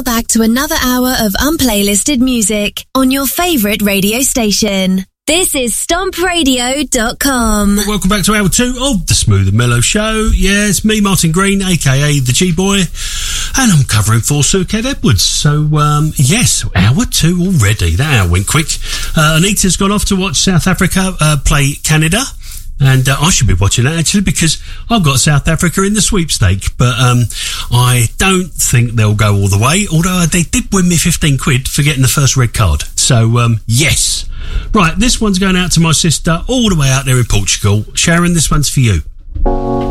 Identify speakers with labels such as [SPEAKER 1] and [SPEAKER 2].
[SPEAKER 1] now back to another hour of unplaylisted music on your favourite radio station. This is StompRadio.com.
[SPEAKER 2] Welcome back to hour 2 of the Smooth and Mellow Show. Yeah, it's me, Martin Green, a.k.a. the G-Boy, and I'm covering for Sir Kev Edwards. So, yes, hour 2 already. That hour went quick. Anita's gone off to watch South Africa play Canada. And I should be watching that, actually, because I've got South Africa in the sweepstake. But I don't think they'll go all the way, although they did win me 15 quid for getting the first red card. So, yes. Right, this one's going out to my sister all the way out there in Portugal. Sharon, this one's for you.